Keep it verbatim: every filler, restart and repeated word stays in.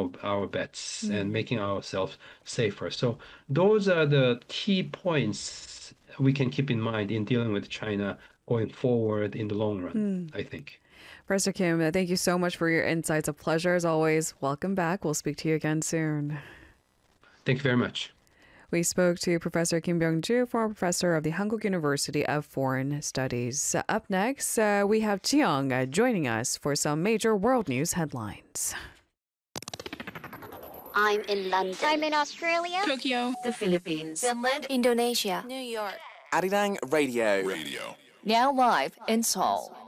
our our bets mm. and making ourselves safer. So those are the key points we can keep in mind in dealing with China going forward in the long run, mm. I think. Professor Kim, thank you so much for your insights. A pleasure as always. Welcome back. We'll speak to you again soon. Thank you very much. We spoke to Professor Kim Byung-ju, former professor of the Hankuk University of Foreign Studies. Uh, up next, uh, we have Jiyoung uh, joining us for some major world news headlines. I'm in London. I'm in Australia. Tokyo. The Philippines. Finland. Indonesia. New York. Arirang Radio. Radio. Now live in Seoul.